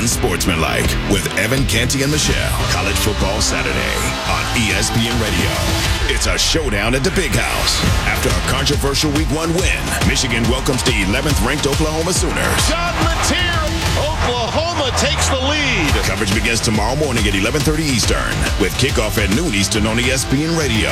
Unsportsmanlike with Evan Canty and Michelle. College Football Saturday on ESPN Radio. It's a showdown at the Big House. After a controversial Week 1 win, Michigan welcomes the 11th-ranked Oklahoma Sooners. John Mateer, Oklahoma takes the lead. Coverage begins tomorrow morning at 11:30 Eastern with kickoff at noon Eastern on ESPN Radio.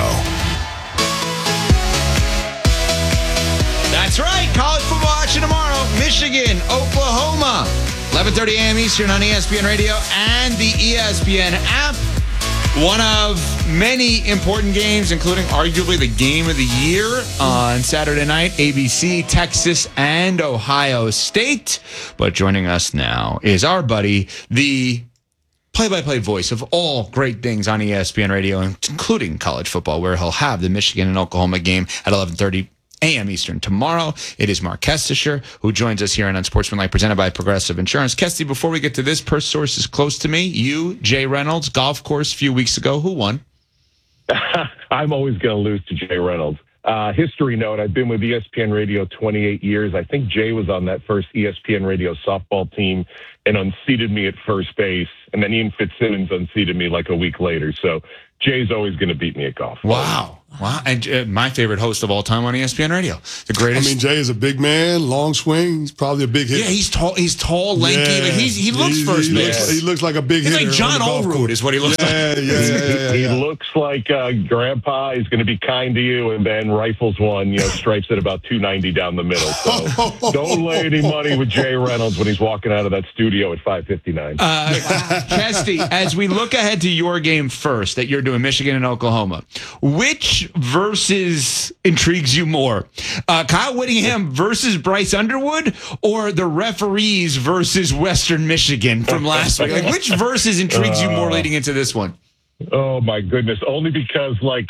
That's right. College football action tomorrow. Michigan, Oklahoma. 11:30 a.m. Eastern on ESPN Radio and the ESPN app. One of many important games, including arguably the game of the year on Saturday night. ABC, Texas, and Ohio State. But joining us now is our buddy, the play-by-play voice of all great things on ESPN Radio, including college football, where he'll have the Michigan and Oklahoma game at 11:30 a.m. Eastern tomorrow. It is Mark Kestisher, who joins us here on Unsportsmanlike, presented by Progressive Insurance. Kesty, before we get to this, Purse Source is close to me. You, Jay Reynolds, golf course a few weeks ago. Who won? I'm always going to lose to Jay Reynolds. History note, I've been with ESPN Radio 28 years. I think Jay was on that first ESPN Radio softball team and unseated me at first base. And then Ian Fitzsimmons unseated me like a week later. So Jay's always going to beat me at golf. Wow. And my favorite host of all time on ESPN Radio. The greatest. I mean, Jay is a big man, long swing. He's probably a big hitter. Yeah, he's tall, lanky. Yeah. Like he looks first base. He looks like a big He's hitter. like John Olerud is what he looks like. He looks like Grandpa. He's going to be kind to you, and then rifles one, stripes at about 290 down the middle. So don't lay any money with Jay Reynolds when he's walking out of that studio at 5:59. Kesty, as we look ahead to your game first that you're doing, Michigan and Oklahoma, which versus intrigues you more? Kyle Whittingham versus Bryce Underwood, or the referees versus Western Michigan from last week? Like, which versus intrigues you more leading into this one? Oh, my goodness. Only because,